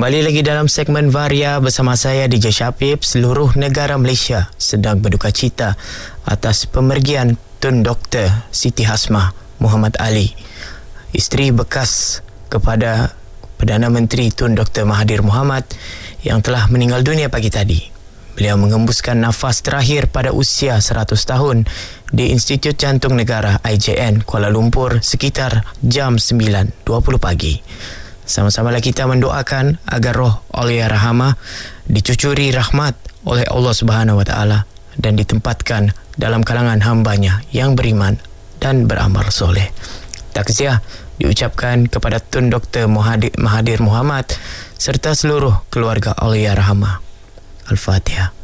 Kembali lagi dalam segmen Varia bersama saya DJ Syapib. Seluruh negara Malaysia sedang berduka cita atas pemergian Tun Dr. Siti Hasmah Muhammad Ali, isteri bekas kepada Perdana Menteri Tun Dr. Mahathir Mohamad yang telah meninggal dunia pagi tadi. Beliau mengembuskan nafas terakhir pada usia 100 tahun di Institut Jantung Negara IJN Kuala Lumpur sekitar jam 9.20 pagi. Sama-samalah kita mendoakan agar roh Allahyarhamah dicucuri rahmat oleh Allah Subhanahu Wa Taala dan ditempatkan dalam kalangan hambanya yang beriman dan beramal soleh. Takziah diucapkan kepada Tun Dr. Mahathir Mohamad serta seluruh keluarga Allahyarhamah. Al-Fatihah.